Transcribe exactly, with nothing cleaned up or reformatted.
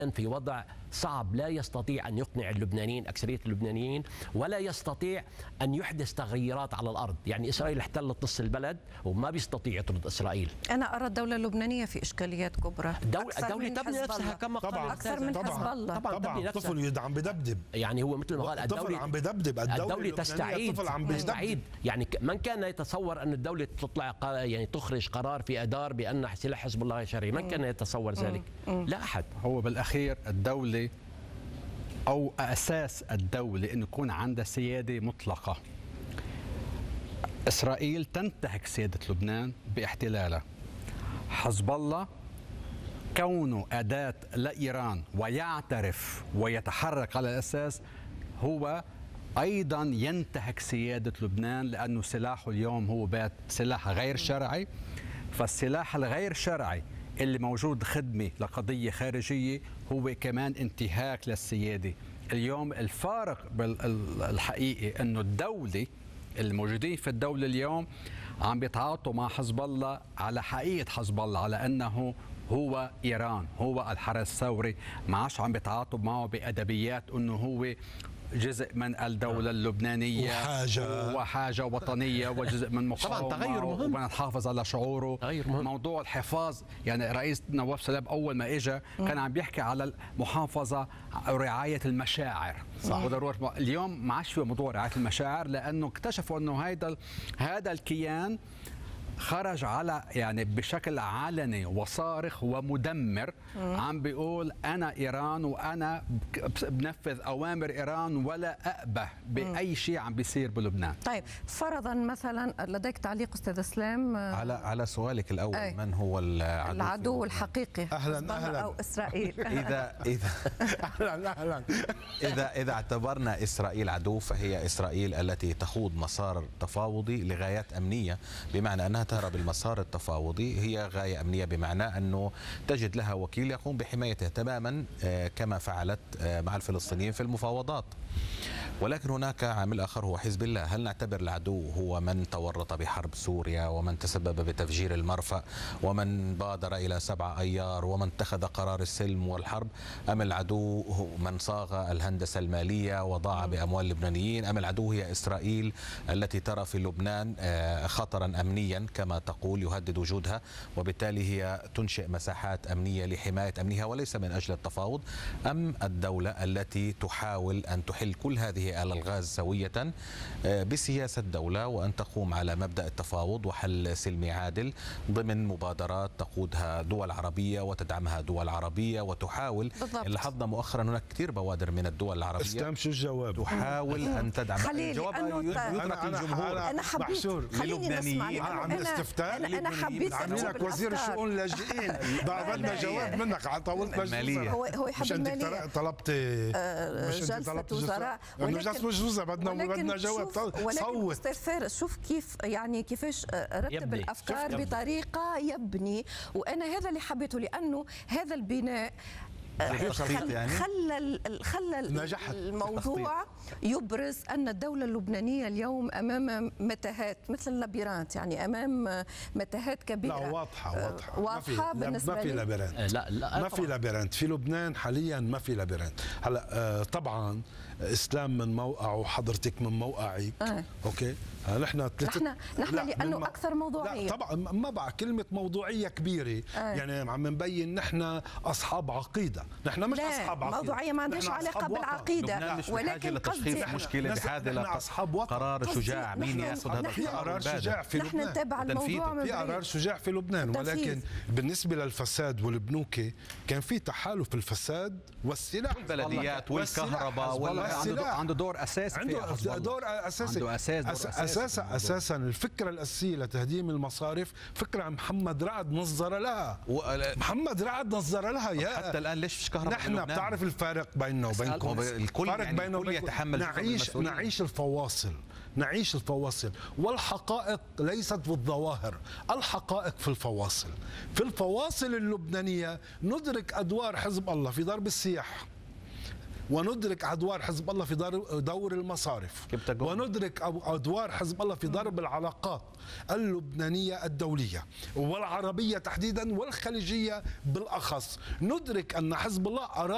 في وضع صعب، لا يستطيع أن يقنع اللبنانيين أكثرية اللبنانيين، ولا يستطيع أن يحدث تغييرات على الأرض. يعني إسرائيل احتلت نص البلد وما بيستطيع يطرد إسرائيل. أنا أرى الدولة اللبنانية في إشكاليات كبرى. الدولة, الدولة تبني نفسها كما قال طبعا أكثر من حزب الله. طبعا, طبعا الطفل عم بدبدب. يعني هو مثل ما قال الطفل عم بدبدب. الدولة, الدولة تستعيد تستعيد يعني من كان يتصور أن الدولة تطلع يعني تخرج قرار في أدار بأن سلاح حزب الله شرعي؟ من كان يتصور ذلك؟ لا أحد. هو بالأخير الدولة أو أساس الدولة أن يكون عندها سيادة مطلقة. إسرائيل تنتهك سيادة لبنان باحتلالها. حزب الله كونه أداة لإيران ويعترف ويتحرك على الأساس هو أيضا ينتهك سيادة لبنان، لأنه سلاحه اليوم هو بات سلاح غير شرعي. فالسلاح الغير شرعي اللي موجود خدمة لقضية خارجية هو كمان انتهاك للسيادة. اليوم الفارق الحقيقي أنه الدولة الموجودين في الدولة اليوم عم بيتعاطوا مع حزب الله على حقيقة حزب الله، على أنه هو إيران، هو الحرس الثوري. ما عادش عم بيتعاطوا معه بأدبيات أنه هو جزء من الدولة اللبنانية وحاجة وحاجة وطنية وجزء من مقاومة. طبعا تغير مهم، وبدنا نحافظ على شعوره. موضوع الحفاظ، يعني رئيس نواف سلام أول ما إجا كان عم بيحكي على المحافظة ورعاية المشاعر. صح. وضرورة اليوم ما عادش في موضوع رعاية المشاعر، لأنه اكتشفوا أنه هذا هذا الكيان خرج على يعني بشكل علني وصارخ ومدمر. مم. عم بيقول أنا إيران وأنا بنفذ أوامر إيران ولا أأبه بأي شيء عم بيصير بلبنان. طيب فرضا مثلا لديك تعليق أستاذ اسلام على على سؤالك الأول؟ أي. من هو العدو, العدو الحقيقي؟ أهلا أهلا أو إسرائيل؟ إذا إذا أهلا أهلا إذا إذا اعتبرنا إسرائيل عدو، فهي إسرائيل التي تخوض مسار تفاوضي لغايات أمنية، بمعنى أنها تهرب المسار التفاوضي. هي غاية أمنية بمعنى أنه تجد لها وكيل يقوم بحمايتها تماما كما فعلت مع الفلسطينيين في المفاوضات. ولكن هناك عامل آخر هو حزب الله. هل نعتبر العدو هو من تورط بحرب سوريا ومن تسبب بتفجير المرفأ ومن بادر إلى سبع أيار ومن اتخذ قرار السلم والحرب، أم العدو هو من صاغ الهندسة المالية وضاع بأموال اللبنانيين، أم العدو هي إسرائيل التي ترى في لبنان خطرا أمنيا كما تقول يهدد وجودها، وبالتالي هي تنشئ مساحات أمنية لحماية أمنها وليس من أجل التفاوض، أم الدولة التي تحاول أن تحل كل هذه الألغاز سوية بسياسة دولة وأن تقوم على مبدأ التفاوض وحل سلمي عادل ضمن مبادرات تقودها دول عربية وتدعمها دول عربية وتحاول. لاحظنا مؤخرا هناك كثير بوادر من الدول العربية استلم شو الجواب تحاول أن تدعم. الجواب يترك الجمهور. أنا حبيت للبنانيين. عم استفتاء. أنا حبيت عاملينك وزير الشؤون اللاجئين، ضربنا جواب منك على طاولة المالية. هو هو يحب المالية. طلبت جلسة وزراء، ولكن جلسة بدنا بدنا جواب صوت. أستاذ فارس شوف كيف يعني كيفاش رتب يبني. الأفكار بطريقة يبني، وأنا هذا اللي حبيته، لأنه هذا البناء خلى يعني خلى خلى الموضوع يبرز ان الدوله اللبنانيه اليوم امام متاهات مثل اللابيرانت، يعني امام متاهات كبيره. لا واضحه واضحه واضحه بالنسبه ما في لابيرانت. لا لا ما في لابيرانت في لبنان حاليا، ما في لابيرانت. هلا آه طبعا اسلام من موقعه وحضرتك من موقعك. آه. اوكي نحن نحن نحن لانه م... اكثر موضوعيه. لا طبعا ما بعد كلمه موضوعيه كبيره. آه. يعني عم نبين نحن اصحاب عقيده، نحن مش اصحاب عقيده. موضوعيه ما عندهاش علاقه بالعقيده، ولكن قصدي مشكله بحاجه اصحاب وطن. قرار شجاع. مين ياخذ هذا القرار؟ في قرار شجاع في لبنان. نحن نتابع الموضوع، في قرار شجاع في لبنان، ولكن بالنسبه للفساد والبنوكي كان في تحالف الفساد والسلاح، البلديات والكهرباء. عنده دور اساسي، عنده دور اساسي، عنده اساس دور اساسي. اساسا اساسا الفكره الاساسيه لتهديم المصارف فكره محمد رعد نظر لها. محمد رعد نظر لها. يا حتى الان ليش فيش كهرباء؟ نحن بتعرف الفارق بيننا وبينكم. الكل يعني بيننا الكل يتحمل نعيش نعيش الفواصل نعيش الفواصل والحقائق ليست بالظواهر، الحقائق في الفواصل. في الفواصل اللبنانيه ندرك ادوار حزب الله في ضرب السياح، وندرك أدوار حزب الله في دور المصارف، وندرك أدوار حزب الله في ضرب العلاقات اللبنانية الدولية والعربية تحديدا والخليجية بالأخص. ندرك أن حزب الله أراد